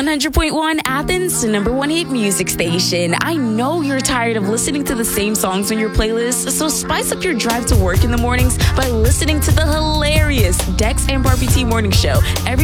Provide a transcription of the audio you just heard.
100.1 Athens, the number one hit music station. I know you're tired of listening to the same songs on your playlist, so spice up your drive to work in the mornings by listening to the hilarious Dex and Barbie T Morning Show every